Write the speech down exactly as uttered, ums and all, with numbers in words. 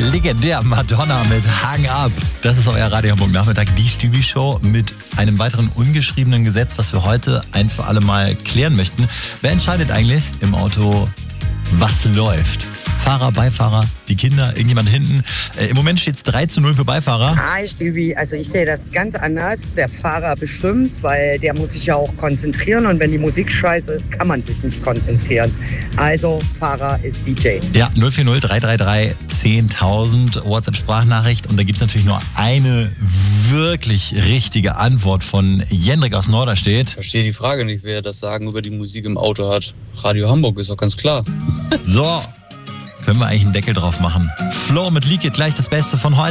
Legendär Madonna mit Hang Up. Das ist euer Radio Hamburg Nachmittag, die Stübi-Show mit einem weiteren ungeschriebenen Gesetz, was wir heute ein für alle Mal klären möchten. Wer entscheidet eigentlich im Auto, was läuft? Fahrer, Beifahrer, die Kinder, irgendjemand hinten. Äh, Im Moment steht es drei zu null für Beifahrer. Ah, Stübi, also ich sehe das ganz anders. Der Fahrer bestimmt, weil der muss sich ja auch konzentrieren. Und wenn die Musik scheiße ist, kann man sich nicht konzentrieren. Also Fahrer ist D J. Ja, null vier null drei drei drei zehntausend WhatsApp-Sprachnachricht. Und da gibt es natürlich nur eine wirklich richtige Antwort von Jendrik aus Norderstedt. Ich verstehe die Frage nicht, wer das Sagen über die Musik im Auto hat. Radio Hamburg ist doch ganz klar. So, können wir eigentlich einen Deckel drauf machen. Flo mit Leak It, gleich das Beste von heute.